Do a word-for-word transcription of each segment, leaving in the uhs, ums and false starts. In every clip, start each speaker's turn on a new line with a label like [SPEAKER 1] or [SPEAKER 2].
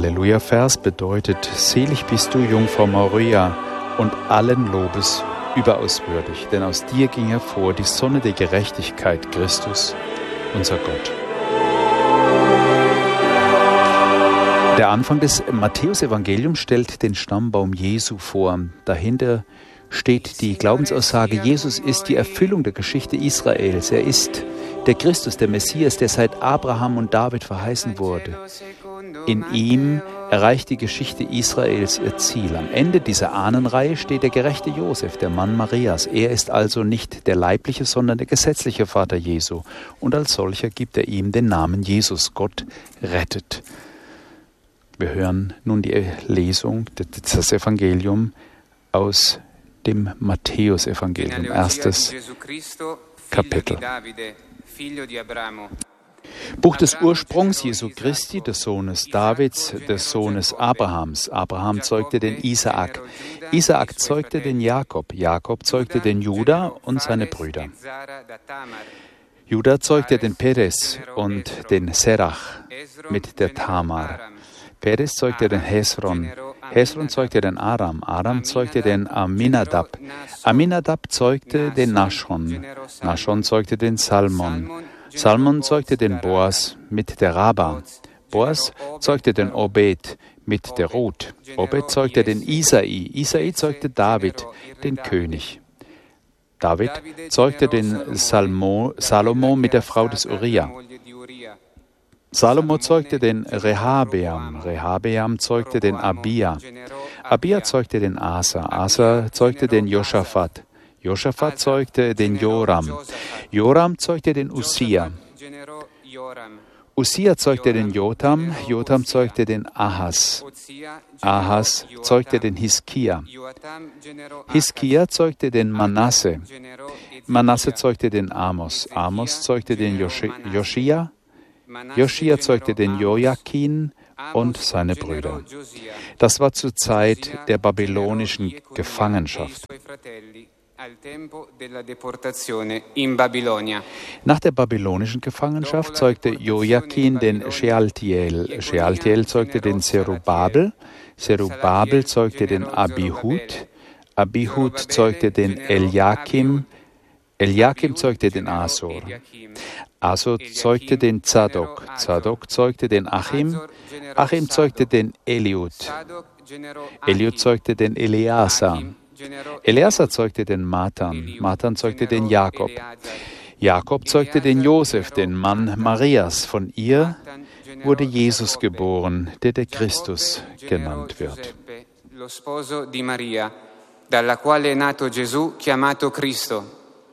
[SPEAKER 1] Halleluja-Vers bedeutet: Selig bist du, Jungfrau Maria, und allen Lobes überaus würdig, denn aus dir ging hervor die Sonne der Gerechtigkeit, Christus, unser Gott. Der Anfang des Matthäusevangeliums stellt den Stammbaum Jesu vor. Dahinter steht die Glaubensaussage: Jesus ist die Erfüllung der Geschichte Israels. Er ist der Christus, der Messias, der seit Abraham und David verheißen wurde. In ihm erreicht die Geschichte Israels ihr Ziel. Am Ende dieser Ahnenreihe steht der gerechte Josef, der Mann Marias. Er ist also nicht der leibliche, sondern der gesetzliche Vater Jesu. Und als solcher gibt er ihm den Namen Jesus. Gott rettet. Wir hören nun die Lesung, das Evangelium aus dem Matthäusevangelium, erstes Kapitel. Buch des Ursprungs Jesu Christi, des Sohnes Davids, des Sohnes Abrahams. Abraham zeugte den Isaak. Isaak zeugte den Jakob. Jakob zeugte den Juda und seine Brüder. Juda zeugte den Perez und den Serach mit der Tamar. Perez zeugte den Hesron. Hesron zeugte den Aram. Aram zeugte den Aminadab. Aminadab zeugte den Naschon. Naschon zeugte den Salmon. Salmon zeugte den Boas mit der Raba. Boas zeugte den Obed mit der Ruth. Obed zeugte den Isai. Isai zeugte David, den König. David zeugte den Salmo, Salomo mit der Frau des Uriah. Salomo zeugte den Rehabeam. Rehabeam zeugte den Abia. Abia zeugte den Asa. Asa zeugte den Josaphat. Josaphat zeugte den Joram. Joram zeugte den Usia. Usia zeugte den Jotam. Jotam zeugte den Ahas. Ahas zeugte den Hiskia. Hiskia zeugte den Manasse. Manasse zeugte den Amos. Amos zeugte den Joschia. Joschia zeugte den Joachim und seine Brüder. Das war zur Zeit der babylonischen Gefangenschaft. Nach der babylonischen Gefangenschaft zeugte Joachim den Shealtiel. Shealtiel zeugte den Zerubabel. Zerubabel zeugte den Abihud. Abihud zeugte den Eliakim. Eliakim zeugte den Asor. Asor zeugte den Zadok. Zadok zeugte den Achim. Achim zeugte den Eliud. Eliud zeugte den Eleazar. Eleazar zeugte den Matan. Matan zeugte den Jakob. Jakob zeugte den Josef, den Mann Marias. Von ihr wurde Jesus geboren, der der Christus genannt wird.
[SPEAKER 2] Lo sposo di Maria, dalla quale è nato Gesù, chiamato Cristo.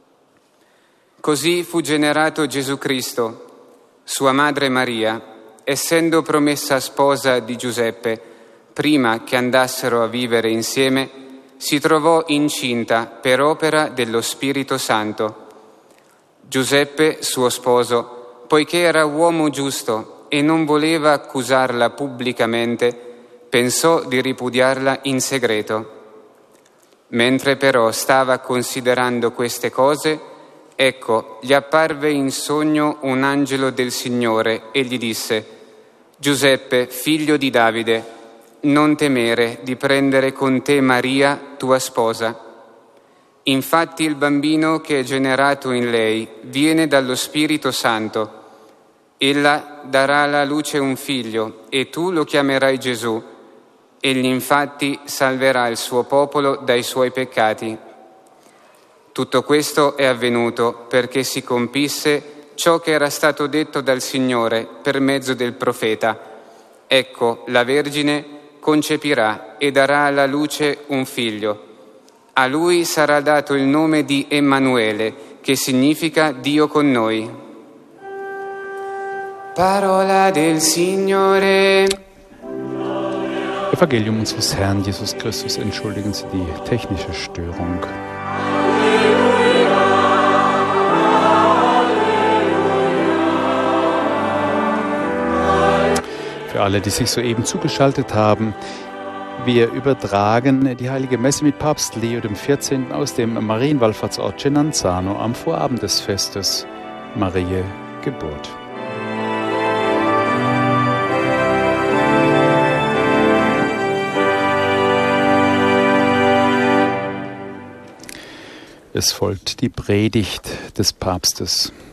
[SPEAKER 2] Così fu generato Gesù Cristo, sua madre Maria, essendo promessa sposa di Giuseppe, prima che andassero a vivere insieme, si trovò incinta per opera dello Spirito Santo. Giuseppe, suo sposo, poiché era uomo giusto e non voleva accusarla pubblicamente, pensò di ripudiarla in segreto. Mentre però stava considerando queste cose, ecco, gli apparve in sogno un angelo del Signore e gli disse: Giuseppe, figlio di Davide, non temere di prendere con te Maria, tua sposa. Infatti il bambino che è generato in lei viene dallo Spirito Santo. Ella darà alla luce un figlio e tu lo chiamerai Gesù. Egli infatti salverà il suo popolo dai suoi peccati. Tutto questo è avvenuto perché si compisse ciò che era stato detto dal Signore per mezzo del profeta. Ecco, la Vergine concepirà e darà alla luce un figlio. A lui sarà dato il nome di Emanuele, che significa Dio con noi. Parola del Signore.
[SPEAKER 1] Evangelium unseres Herrn Jesus Christus, entschuldigen Sie die technische Störung. Für alle, die sich soeben zugeschaltet haben, wir übertragen die Heilige Messe mit Papst Leo dem vierzehnten aus dem Marienwallfahrtsort Cenanzano am Vorabend des Festes Mariä Geburt. Es folgt die Predigt des Papstes.